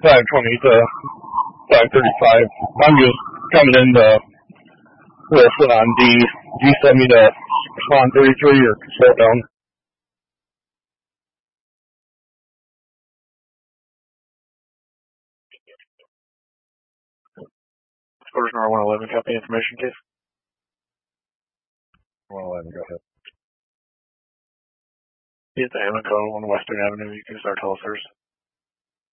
520 to 535. I'm just coming in to listen on D. D sent me to Swan 33 or slow down. Orders number 111, copy information, please. 111, go ahead. He's at Amoco on Western Avenue. You can start telesource.